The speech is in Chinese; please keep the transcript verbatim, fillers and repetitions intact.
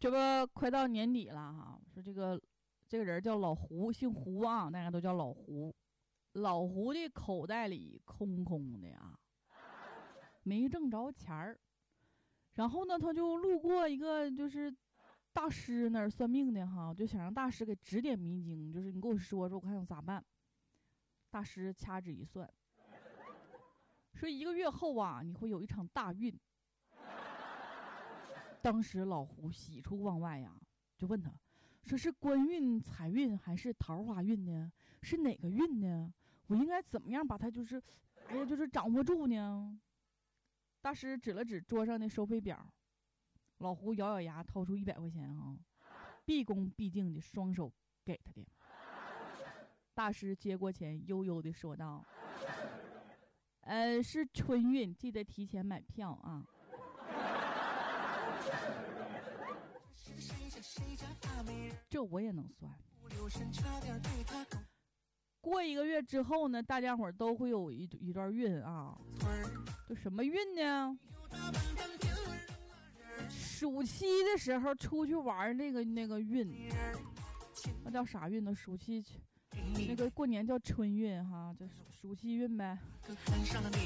这不快到年底了哈，说这个这个人叫老胡，姓胡啊，大家都叫老胡。老胡的口袋里空空的啊，没挣着钱儿。然后呢，他就路过一个就是大师那儿算命的哈，就想让大师给指点迷津，就是你跟我说说，我看我咋办。大师掐指一算，说一个月后啊，你会有一场大运。当时老胡喜出望外呀，就问他说是官运、财运还是桃花运呢？是哪个运呢？我应该怎么样把它就是哎呀就是掌握住呢？大师指了指桌上的收费表，老胡咬咬牙掏出一百块钱啊，毕恭毕敬的双手给他的。大师接过钱悠悠的说道，呃是春运，记得提前买票啊。这我也能算。过一个月之后呢，大家伙都会有一一段运啊，就什么运呢？暑期的时候出去玩那个那个运，那叫啥运呢？暑期那个过年叫春运哈，这暑期运呗。